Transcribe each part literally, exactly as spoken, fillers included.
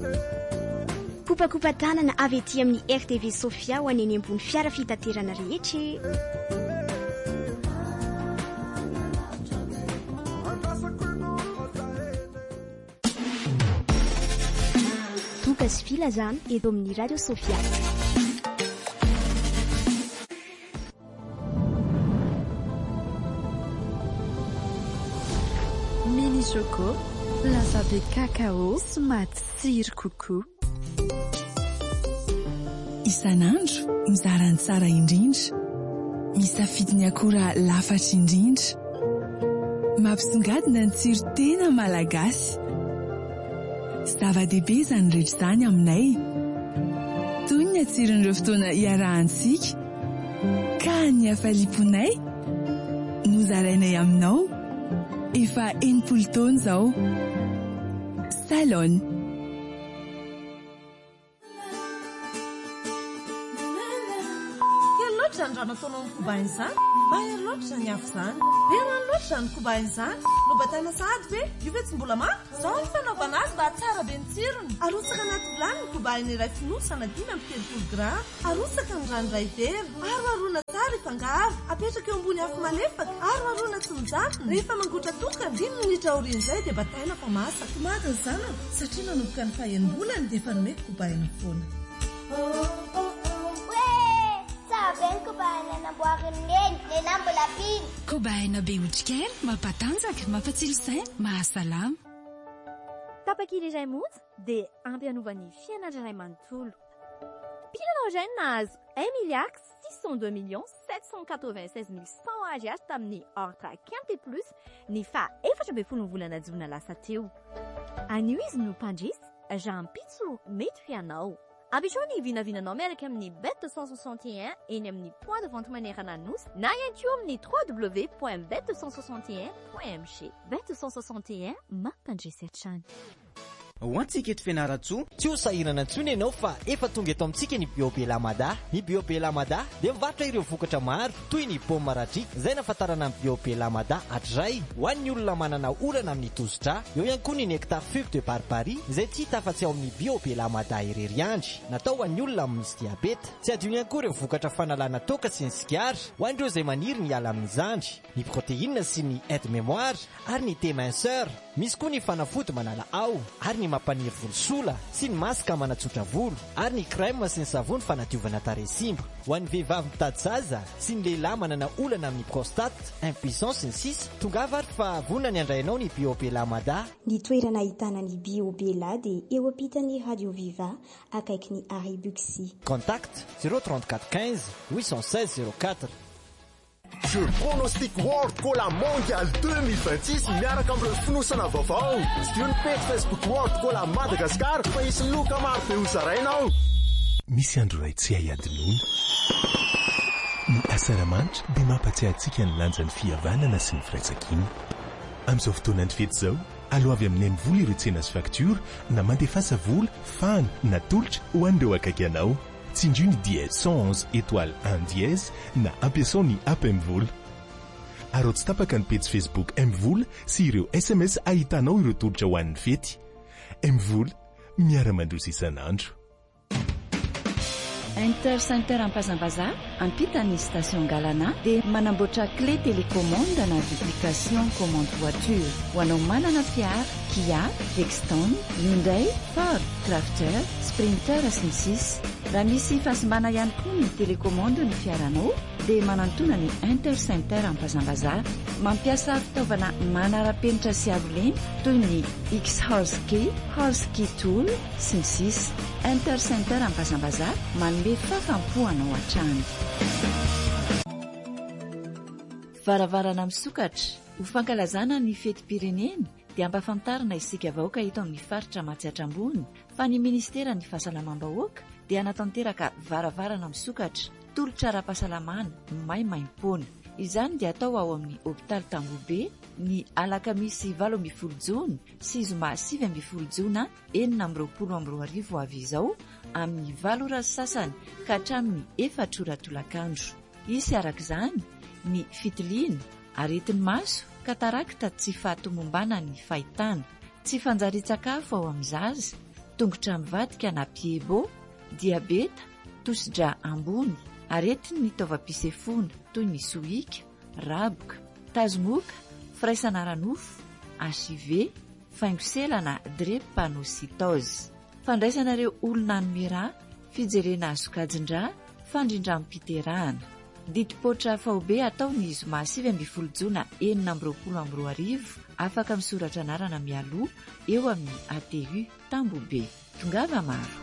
kopakopa tanana avy ety amin'ny R T V Sofia ho any ambony fiara fitaterana rehetra. Toka sy filazana eto amin'ny Radio Sofia. Mini Choco, lasa be cacao, smaty tsiry kokoa. Isan'andro mizarany tsara indrindra, misafidy ny akora lafatra indrindra, mampisongadina ny tsiro tena malagasy. Zava-dehibe izany rehetra izany aminay, toy ny atsiron'ireo fotoana iarahantsika, ka ny hafaliponay nozarainay aminao. Efa enimpolo taona zao. Salon. Quel loatra ny rano ataonao amin'ny kobainy izany? Mahery loatra ny afo izany. Tena loatra ny kobainy izany. No bataina sahady ve? Io ve tsy mbola mafy? Izao ny fanaovana azy mba tsara be ny tsirony. Arotsaka anaty vilany ny kobainy iray fonosana dimy amby telopolo grama. Arotsaka ny rano iray vera. Aroharona tsara ifangaro. Apetraka eo ambony afo malefaka. Aroharona tsy mijanona. Rehefa mangotra toka dimy minitra aorian'izay dia bataina fa masaka. Tomaty izany satria nanomboka ny faha-enim-bolany dia efa nomeko kobainy foana. Kobaina be otrik'aina, mampatanjaka, mampatsilo saina, mahasalama. Tapakely iray monja dia ampy hanovany fianatra iray manontolo. Pilanao iray nahazo un milliard six cent deux millions sept cent quatre-vingt-seize mille cent ariary tamin'ny Ortra Quinte Plus ny faha efatra ambin'ny folo volana Jona lasa teo. Anio izy no mpandresy Jean Pitso mety fianao. Ampitrao ny vinavinanao miaraka amin'ny bet deux cent soixante et un eny amin'ny point de vente manerana Anosy na ihany koa amin'ny w w w point bet deux cent soixante et un point m g. Bet deux cent soixante et un mampandresy hatrany. Ho antsika eto Fianaratsoa, tsy ho sahirana intsony ianao fa efa tonga eto amintsika ny Bio Belamada. Ny Bio Belamada dia mivarotra ireo vokatra maro toy ny paoma radrika, izay nafatarana amin'ny Bio Belamada hatray ho an'ny olona manana olana amin'ny tosidra. Eo ihany koa ny nectar fube de barbarie izay tsy hita afa-tsy ao amin'ny Bio Belamada irery andry, natao ho an'ny olona misy diabeta. Tsy adino ihany koa ireo vokatra fanalana toka sy ny sigara ho an'ireo izay maniry ny ala amin'ny zandry, ny protéine sy ny aide mémoire ary ny thé-minceur. Misy koa ny fanafody manala ao ary ny mampaniry volosola sy ny masaka manatsotra volo ary ny crème sy ny savony fanadiovana tarehy simba. Ho an'ny vehivavy mitady zaza sy ny lehilahy manana olana amin'ny prostate, impuissance sy ny sisa, tongava ary fa vonona ny andrainao ny Bio Belamada. Ny toerana ahitana ny Bio Bela dia eo ampitan'ny Radio Viva akaiky ny Arrêt Buxy. Contact zéro trente-quatre quinze huit cent seize zéro quatre. Jeu pronostic World Cola Mondial deux mille vingt-six miaraka amin'ireo fonosana vaovao. Tsy dio ny page Facebook World Cola Madagascar fa isy loka maro be ho zarainao. Misy andro ray tsy hay-adinoana. Ny asaramanitra dia mampatsiahy antsika ny lanjan'ny fihavanana sy ny firaisan-kina. Amin'izao fotoanany fety izao, aloha avy amin'ny vola ireo tsena sy faktura na mandefasa vola, fana na tolotra ho an'ireo akaiky anao. Tsindrio ny dièse cent onze étoile un dièse na ampiasao ny app M-vola. Arao tsy tapaka ny page Facebook M-vola sy ireo S M S ahitanao ireo tolotra ho an'ny fety. M-vola, miara-mandroso isan'andro. Intercenter Ampazambaza, ampitany station Galana dia manamboatra clé télécommande na application commande voiture. Ho anao manana fiara, Kia, Dexton, Hyundai, Ford, Crafter, Sprinter sy ny sisa. Raha misy fasimbana ihany koa ny télécommande ny fiaranao dia manantona ny Intercenter Ampazambaza. Mampiasa fitaovana manara-penitra sy avoleny toy ny X-Horse-Key, Horse-Key Tool sy ny sisa. Intercenter Ampazambaza manome fafampoanao hatrany. Varavarana misokatra ho fankalazana ny fetim-pirenena dia ampafantarina isika vahoaka eto amin'ny faritra Matsiatra Ambony fa ny Ministera ny Fahasalamam-bahoaka dia natanteraka varavarana misokatra tolotra ara-pahasalamana maimaim-poana. Izany dia atao ao amin'ny hôpitaly Tambobe ny alakamisy valo ambin'ny folo jona sy zoma sivy ambin'ny folo jona enina amby roapolo amby roa arivo avy izao amin'ny valo ora sasany ka hatramin'ny efatra ora tolakandro. Isy arak'izany ny fitiliana, aretin'ny maso, katarakta tsy fahatomombana ny fahitana, tsy fanjari-tsakafo ao amin'ny zaza, tongotra mivadika na piebo, diabeta, tosidra ambony, aretiny ny taovam-pisefona toy ny sohika, raboka, tazomoka, firaisana ranofo, H I V, faingoselana, drépanocytose. Fandraisanareo olona nomera, fijerena azokajindra, fandrindra ampiterahana. Ditipotra faobe atao ny zoma sivy amby folo jona enina amby roapolo amby roa arivo, afaka misoratra anarana mialoha eo amin'ny A T U Tambobe. Tongava maro.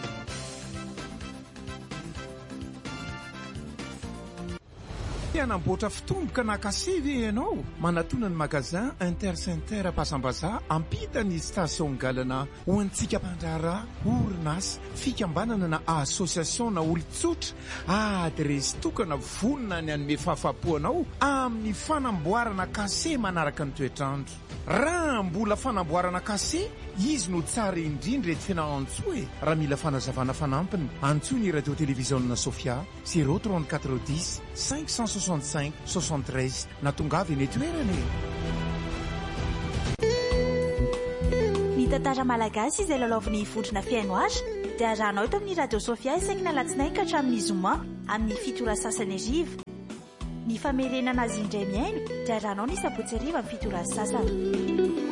Anamboatra fitomboka na kasivy ianao manatona ny magazin Intercenter Pasambaza ampita ny station galana ho antsika mpandrara orinasa fikambanana na association na olon-tsotra adresy tokana vonona ny anome fahafapoanao amin'ny fanamboarana kase manaraka ny toetrandro. Raha mbola fanamboarana kase izy no tsara indrindra ety fianarantsoe raha mila fanazavana fanampiny antsoy ny radio télévision Sofia zéro trente-quatre dix cinq cent soixante-cinq soixante-treize na tongavy eny toerana. Ny tantara malagasy izay lalaoviny votrina fiaino azy dia arahanao eto amin'ny radio Sofia isaky na latsinainy ka hatramin'ny zoma amin'ny fito ora sasany ariva. Ny famerenana azy indray miaino dia arahanao ny sabotsy ariva amin'ny fito ora sasany.